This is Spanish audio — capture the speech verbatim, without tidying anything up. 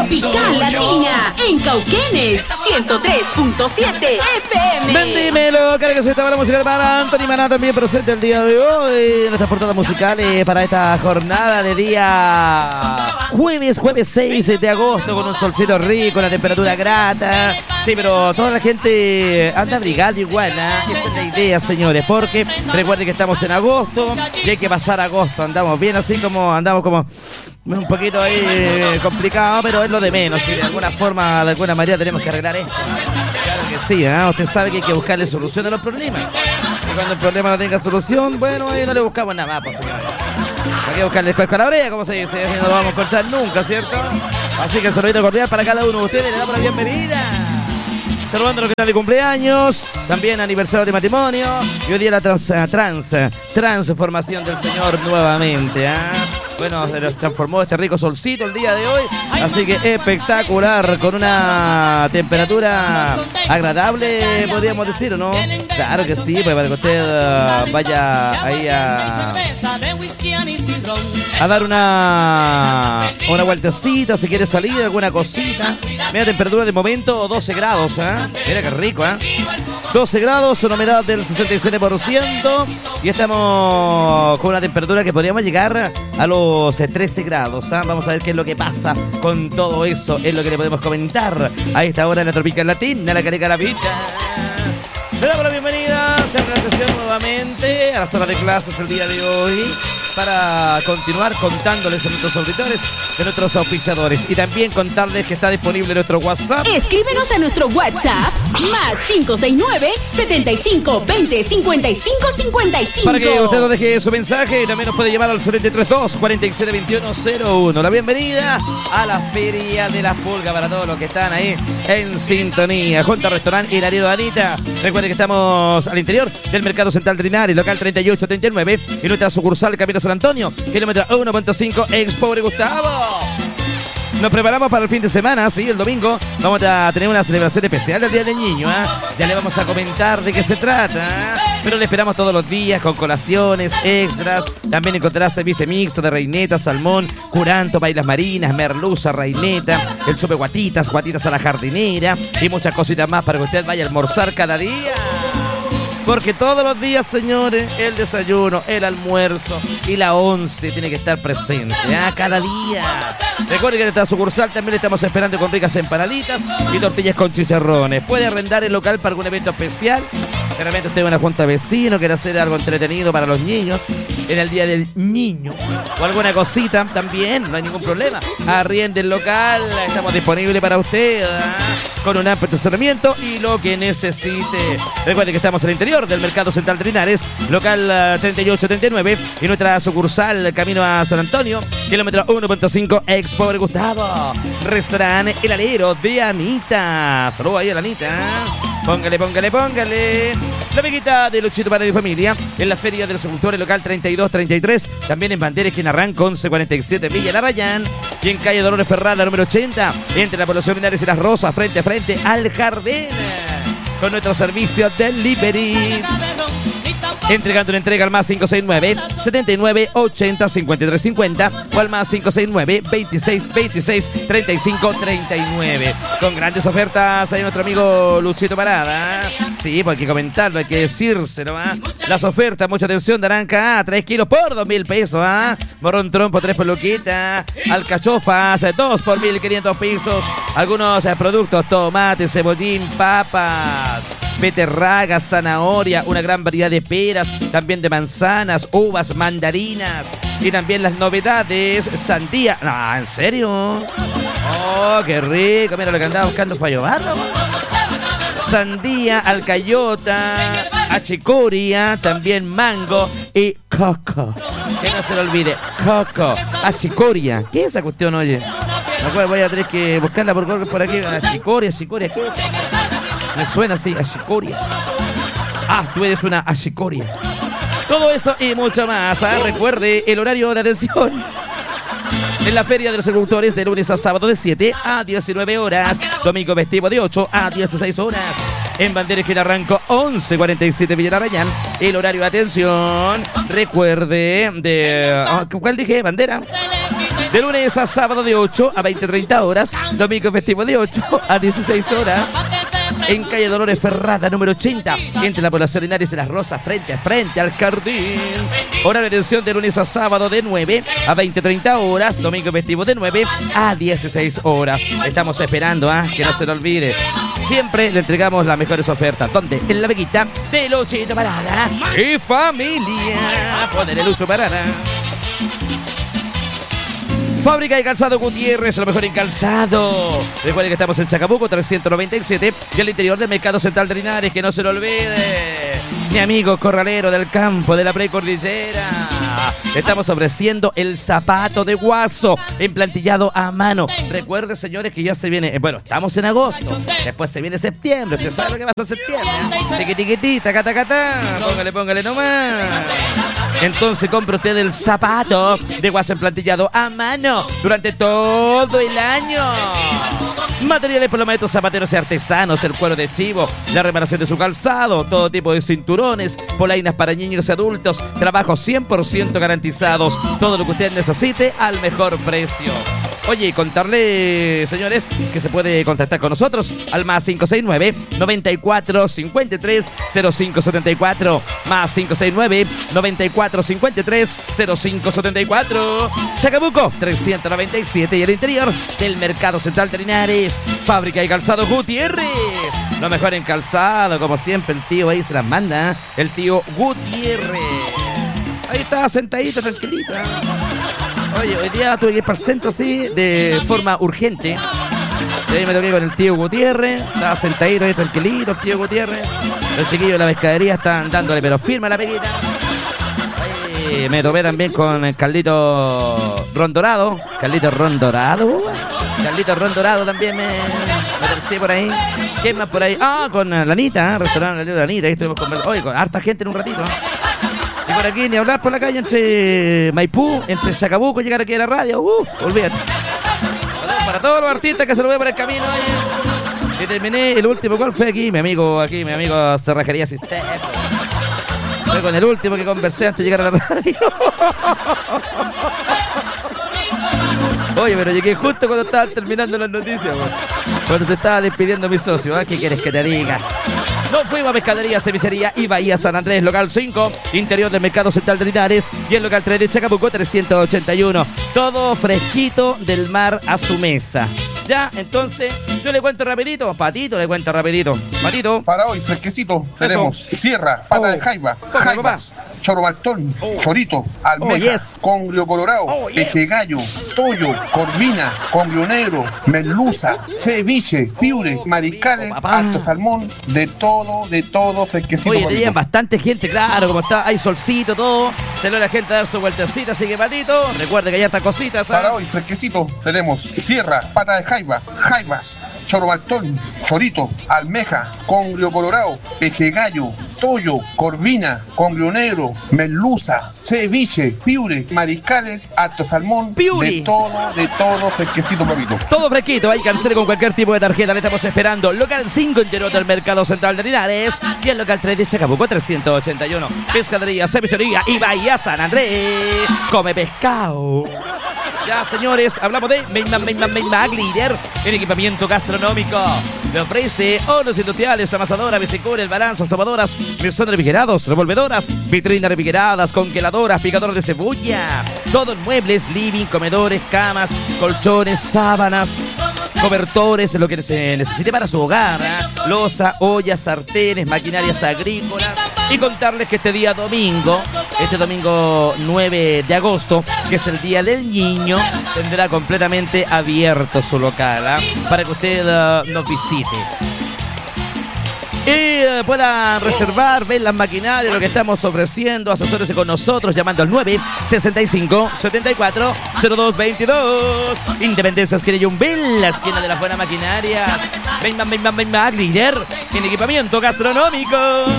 Tropical Latina en Cauquenes ciento tres punto siete F M. Bendímelo, cara que se estaba la música para Anthony Maná, también presente el día de hoy. Nuestras portadas musicales para esta jornada de día jueves, jueves seis de agosto, con un solcito rico, una temperatura grata. Sí, pero toda la gente anda abrigada igual, ¿eh? Esa es la idea, señores, porque recuerden que estamos en agosto y hay que pasar agosto. Andamos bien así como, andamos como un poquito ahí complicado, pero es lo de menos. Si de alguna forma, de alguna manera tenemos que arreglar esto. Claro que sí, ¿eh? Usted sabe que hay que buscarle solución a los problemas. Y cuando el problema no tenga solución, bueno, ahí no le buscamos nada más, pues, señores. Hay que buscarle después con la brea, como se dice, no lo vamos a encontrar nunca, ¿cierto? Así que un saludito cordial para cada uno de ustedes, le damos la bienvenida. Saludando a los que están de cumpleaños, también aniversario de matrimonio, y hoy día la trans, trans transformación del Señor nuevamente, ¿eh? Bueno, se nos transformó este rico solcito el día de hoy, así que espectacular, con una temperatura agradable, podríamos decir, ¿o no? Claro que sí, pues para que usted uh, vaya ahí a, a dar una, una vueltecita, si quiere salir, alguna cosita. Mira, temperatura de momento doce grados, ¿eh? Mira qué rico, ¿eh? doce grados, una humedad del sesenta y siete por ciento y estamos con una temperatura que podríamos llegar a los trece grados, ¿eh? Vamos a ver qué es lo que pasa con todo eso, es lo que le podemos comentar a esta hora en la Tropical Latina, la Careca la Pita. Le damos la bienvenida a la sesión nuevamente a la sala de clases el día de hoy para continuar contándoles a nuestros auditores de nuestros auspiciadores y también contarles que está disponible nuestro WhatsApp. Escríbenos a nuestro WhatsApp más cinco seis nueve, setenta y cinco, veinte, cincuenta y cinco, cincuenta y cinco. Para que usted nos deje su mensaje y también nos puede llamar al setenta y tres dos, cuarenta y siete, veintiuno cero uno. La bienvenida a la Feria de la Pulga para todos los que están ahí en sintonía. Junto al restaurante Hilario Anita. Recuerden que estamos al interior del Mercado Central de Linares, local treinta y ocho treinta y nueve, y nuestra sucursal Camino San Antonio, kilómetro uno punto cinco, ex Pobre Gustavo. Nos preparamos para el fin de semana, sí, el domingo vamos a tener una celebración especial del Día del Niño, ¿eh? Ya le vamos a comentar de qué se trata, ¿eh? Pero le esperamos todos los días con colaciones, extras. También encontrará servicio mixto de reineta, salmón, curanto, bailas marinas, merluza, reineta, el chupe guatitas, guatitas a la jardinera y muchas cositas más para que usted vaya a almorzar cada día. Porque todos los días, señores, el desayuno, el almuerzo y la once tiene que estar presente, ¿eh? Cada día. Recuerden que en esta sucursal también le estamos esperando con ricas empanaditas y tortillas con chicharrones. Puede arrendar el local para algún evento especial. De repente usted va a una junta de vecinos, quiere hacer algo entretenido para los niños en el Día del Niño o alguna cosita también, no hay ningún problema. Arriende el local, estamos disponibles para usted, ¿eh? Con un amplio estacionamiento y lo que necesite. Recuerde que estamos al interior del Mercado Central de Linares, local uh, treinta y ocho treinta y nueve, y nuestra sucursal camino a San Antonio, kilómetro uno punto cinco, ex Pobre Gustavo. Restaurante El Alero de Anita. Saludos ahí a la Anita. Póngale, póngale, póngale. La amiguita de Luchito para mi familia en la Feria de los Agricultores, local treinta y dos treinta y tres. También en Banderas, que arranca once cuarenta y siete, Villa La Rayán. Y en calle Dolores Ferrada, número ochenta, entre la población Linares y Las Rosas, frente a frente al Jardín. Con nuestro servicio delivery. Entregando una entrega al más cinco seis nueve, setenta y nueve, ochenta, cincuenta y tres cincuenta o al más cinco seis nueve, veintiséis, veintiséis, treinta y cinco, treinta y nueve. Con grandes ofertas ahí nuestro amigo Luchito Parada. Sí, pues hay que comentarlo, hay que decírselo, ¿ah? Las ofertas, mucha atención, naranja A, tres kilos por dos mil pesos, ¿ah? Morrón trompo, tres por luquita. Alcachofas, dos por mil quinientos pesos. Algunos eh, productos, tomate, cebollín, papas, beterraga, zanahoria, una gran variedad de peras, también de manzanas, uvas, mandarinas y también las novedades, sandía. No, ¿en serio? Oh, qué rico, mira lo que andaba buscando Fallo Barro. Sandía, alcayota, achicoria, también mango y coco. Que no se lo olvide, coco, achicoria. ¿Qué es esa cuestión, oye? No, voy a tener que buscarla por, por aquí. Achicoria, achicoria, ¿qué es? Me suena así, achicoria. Ah, tú eres una achicoria. Todo eso y mucho más, ¿eh? Recuerde el horario de atención en la Feria de los Agricultores, de lunes a sábado de siete a diecinueve horas, domingo festivo de ocho a dieciséis horas. En Banderas, que arrancó once cuarenta y siete, Villa Arrayán. El horario de atención, recuerde, de... ¿cuál dije? Bandera. De lunes a sábado de ocho a veinte treinta horas. Domingo festivo de ocho a dieciséis horas. En calle Dolores Ferrada, número ochenta, entre la población Linares y Las Rosas, frente a frente al jardín. Hora de atención de lunes a sábado de nueve a veinte treinta horas. Domingo festivo de nueve a dieciséis horas. Estamos esperando, ¿ah? Que no se lo olvide. Siempre le entregamos las mejores ofertas. ¿Dónde? En la Veguita de Luchito Parada y familia. Ponele Lucho Parada. Fábrica de Calzado Gutiérrez, lo mejor en calzado. Recuerden que estamos en Chacabuco trescientos noventa y siete y al interior del Mercado Central de Linares, que no se lo olvide. Mi amigo corralero del campo de la precordillera. Estamos ofreciendo el zapato de guaso emplantillado a mano. Recuerden, señores, que ya se viene, bueno, estamos en agosto, después se viene septiembre. ¿Usted sabe lo que pasa en septiembre? Tiquitiquitita, cata, cata. Póngale, póngale nomás. Entonces compre usted el zapato de guaso emplantillado a mano durante todo el año. Materiales palometos, zapateros y artesanos, el cuero de chivo, la reparación de su calzado, todo tipo de cinturones, polainas para niños y adultos, trabajos cien por ciento garantizados, todo lo que usted necesite al mejor precio. Oye, contarle, señores, que se puede contactar con nosotros al más cinco seis nueve, noventa y cuatro, cincuenta y tres, cero cinco setenta y cuatro, más cinco seis nueve, noventa y cuatro, cincuenta y tres, cero cinco setenta y cuatro. Chacabuco trescientos noventa y siete y el interior del Mercado Central de Linares. Fábrica de Calzado Gutiérrez. Lo mejor en calzado, como siempre, el tío ahí se las manda, el tío Gutiérrez. Ahí está, sentadito, tranquilito. Oye, hoy día tuve que ir para el centro, sí, de forma urgente. Y ahí me toqué con el tío Gutiérrez. Estaba sentadito ahí, tranquilito, el tío Gutiérrez. Los chiquillos de la pescadería están dándole, pero firme la peguita. Ahí me topé también con el Carlito Rondorado. Carlito Rondorado. Carlito Rondorado también me, me tercié por ahí. ¿Quién más por ahí? Ah, con la Anita, ¿eh? Restaurante la Anita. Ahí estuvimos con, oye, con harta gente en un ratito. Y por aquí ni hablar por la calle entre Maipú, entre Chacabuco, llegar aquí a la radio. Uh, olvídate. Para todos los artistas que se lo ve por el camino. Y terminé el último gol fue aquí, mi amigo, aquí, mi amigo Cerrajería Sistema. Fue con el último que conversé antes de llegar a la radio. Oye, pero llegué justo cuando estaban terminando las noticias, bro. Cuando se estaba despidiendo mi socio, ¿eh? ¿Qué quieres que te diga? Nos fuimos a Pescadería, Cevichería y Bahía San Andrés, local cinco, interior del Mercado Central de Linares y el local tres de Chacabuco trescientos ochenta y uno. Todo fresquito del mar a su mesa. Ya, entonces, yo le cuento rapidito. Patito le cuento rapidito. Patito. Para hoy, fresquecito, eso. Tenemos sierra, pata oh. de jaiba, jaibas, chorobaltón, oh. chorito, almeja, oh, yes. congrio colorado, oh, yeah. peje gallo, toyo, corvina, congrio negro, merluza, ceviche, piure, mariscales, oh, alto salmón, de todo, de todo, fresquecito. Oye, tenían bastante gente, claro, como está, hay solcito, todo. Se lo la gente a dar su vueltecita, así que Patito, recuerde que hay estas cositas, ¿sabes? Para hoy, fresquecito, tenemos sierra, pata de jaiba, jaibas, chorobaltón, chorito, almeja, congrio colorado, peje gallo, toyo, corvina, congrio negro, merluza, ceviche, piure, mariscales, alto salmón, piure. de todo, de todo, fresquecito, papito. Todo fresquito, hay que hacer con cualquier tipo de tarjeta, le estamos esperando. Local cinco, interior del Mercado Central de Linares y el local tres de Chacabuco trescientos ochenta y uno. Pescadería, cevichería y Bahía San Andrés. Come pescado. Ya, señores, hablamos de Mainman, Mainman, Mainman líder en equipamiento gastronómico. Le ofrece hornos industriales, amasadoras, bicicuras, balanzas, sobadoras, mesones refrigerados, revolvedoras, vitrinas refrigeradas, congeladoras, picadores de cebolla. Todo en muebles, living, comedores, camas, colchones, sábanas, cobertores, lo que se necesite para su hogar, ¿eh? Loza, ollas, sartenes, maquinarias agrícolas. Y contarles que este día domingo, este domingo nueve de agosto, que es el Día del Niño, tendrá completamente abierto su local, ¿eh? Para que usted uh, nos visite. Y uh, pueda reservar, ver las maquinarias, lo que estamos ofreciendo, asesórese con nosotros llamando al nueve sesenta y cinco, setenta y cuatro, cero dos veintidós. Independencia Osquilla Yumbel, la esquina de la buena maquinaria. Ven, ven, ven, ven, ven, líder en equipamiento gastronómico.